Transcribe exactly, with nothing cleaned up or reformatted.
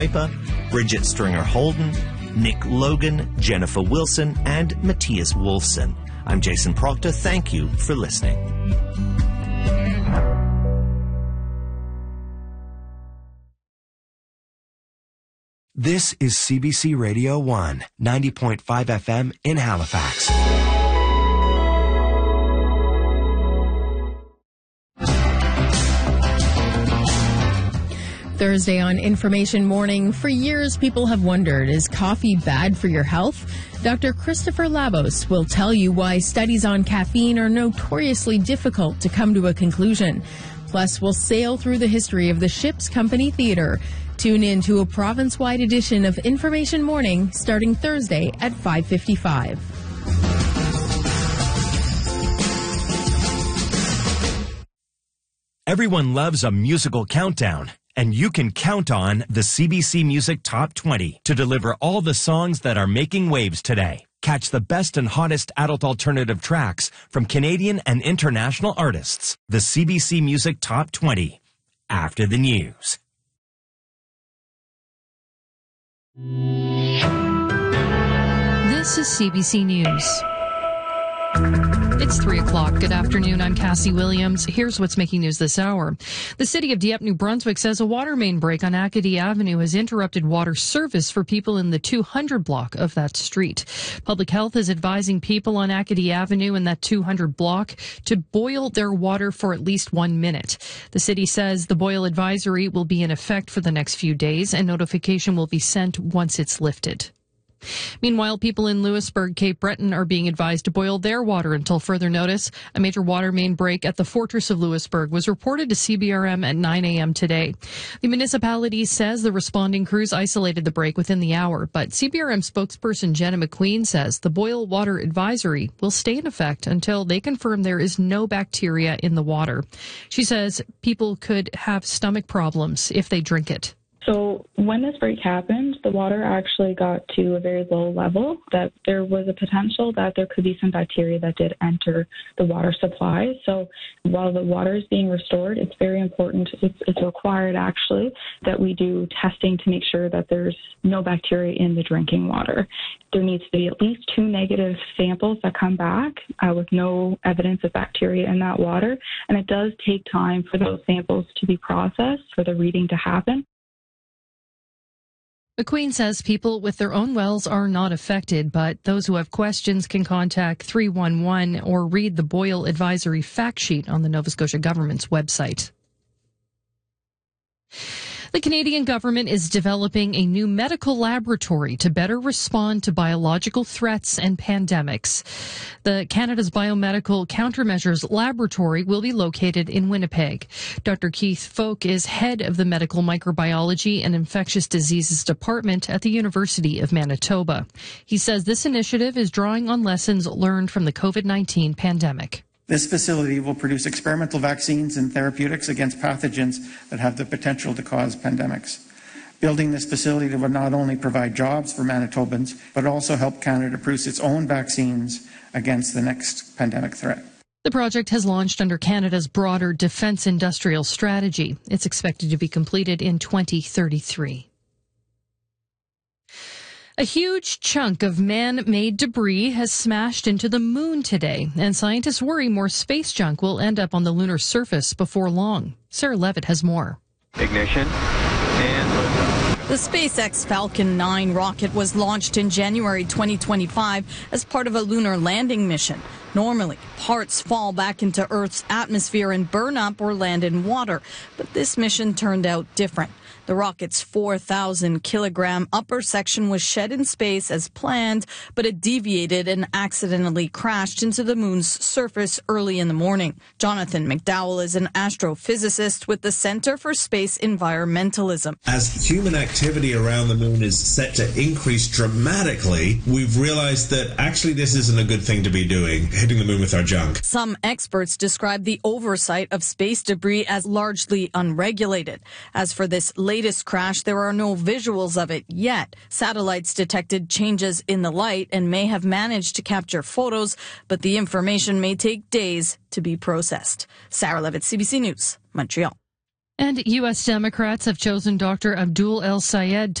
Bridget Stringer-Holden, Nick Logan, Jennifer Wilson, and Matthias Wolfson. I'm Jason Proctor. Thank you for listening. This is C B C Radio one, ninety point five F M in Halifax. Thursday on Information Morning. For years, people have wondered, is coffee bad for your health? Doctor Christopher Labos will tell you why studies on caffeine are notoriously difficult to come to a conclusion. Plus, we'll sail through the history of the Ship's Company Theatre. Tune in to a province-wide edition of Information Morning starting Thursday at five fifty-five. Everyone loves a musical countdown, and you can count on the C B C Music Top twenty to deliver all the songs that are making waves today. Catch the best and hottest adult alternative tracks from Canadian and international artists. The C B C Music Top twenty, after the news. This is C B C News. It's three o'clock. Good afternoon. I'm Cassie Williams. Here's what's making news this hour. The city of Dieppe, New Brunswick says a water main break on Acadie Avenue has interrupted water service for people in the two hundred block of that street. Public Health is advising people on Acadie Avenue in that two hundred block to boil their water for at least one minute. The city says the boil advisory will be in effect for the next few days and notification will be sent once it's lifted. Meanwhile, people in Louisbourg, Cape Breton are being advised to boil their water until further notice. A major water main break at the Fortress of Louisbourg was reported to C B R M at nine a.m. today. The municipality says the responding crews isolated the break within the hour, but C B R M spokesperson Jenna McQueen says the boil water advisory will stay in effect until they confirm there is no bacteria in the water. She says people could have stomach problems if they drink it. So when this break happened, the water actually got to a very low level, that there was a potential that there could be some bacteria that did enter the water supply. So while the water is being restored, it's very important, it's, it's required actually, that we do testing to make sure that there's no bacteria in the drinking water. There needs to be at least two negative samples that come back uh, with no evidence of bacteria in that water. And it does take time for those samples to be processed, for the reading to happen. McQueen says people with their own wells are not affected, but those who have questions can contact three one one or read the boil advisory fact sheet on the Nova Scotia government's website. The Canadian government is developing a new medical laboratory to better respond to biological threats and pandemics. The Canada's Biomedical Countermeasures Laboratory will be located in Winnipeg. Doctor Keith Folk is head of the Medical Microbiology and Infectious Diseases Department at the University of Manitoba. He says this initiative is drawing on lessons learned from the COVID nineteen pandemic. This facility will produce experimental vaccines and therapeutics against pathogens that have the potential to cause pandemics. Building this facility will not only provide jobs for Manitobans, but also help Canada produce its own vaccines against the next pandemic threat. The project has launched under Canada's broader defence industrial strategy. It's expected to be completed in twenty thirty-three. A huge chunk of man-made debris has smashed into the moon today, and scientists worry more space junk will end up on the lunar surface before long. Sarah Levitt has more. Ignition and liftoff. The SpaceX Falcon nine rocket was launched in January twenty twenty-five as part of a lunar landing mission. Normally, parts fall back into Earth's atmosphere and burn up or land in water, but this mission turned out different. The rocket's four thousand kilogram upper section was shed in space as planned, but it deviated and accidentally crashed into the moon's surface early in the morning. Jonathan McDowell is an astrophysicist with the Center for Space Environmentalism. As human activity around the moon is set to increase dramatically, we've realized that actually this isn't a good thing to be doing, hitting the moon with our junk. Some experts describe the oversight of space debris as largely unregulated. As for this latest crash, there are no visuals of it yet. Satellites detected changes in the light and may have managed to capture photos, but the information may take days to be processed. Sarah Levitt, C B C News, Montreal. And U S Democrats have chosen Doctor Abdul El Sayed